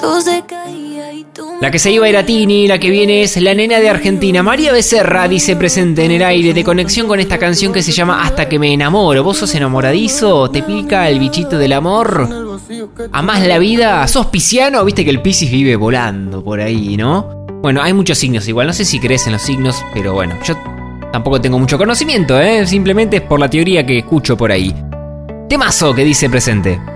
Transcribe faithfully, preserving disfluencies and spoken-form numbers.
La que se iba era Tini, la que viene es la nena de Argentina. María Becerra dice presente en el aire de conexión con esta canción que se llama Hasta que me enamoro. ¿Vos sos enamoradizo? ¿Te pica el bichito del amor? ¿Amás la vida? ¿Sos pisciano? Viste que el Piscis vive volando por ahí, ¿no? Bueno, hay muchos signos igual. No sé si crees en los signos, pero bueno, yo tampoco tengo mucho conocimiento, ¿eh? Simplemente es por la teoría que escucho por ahí. Temazo que dice presente.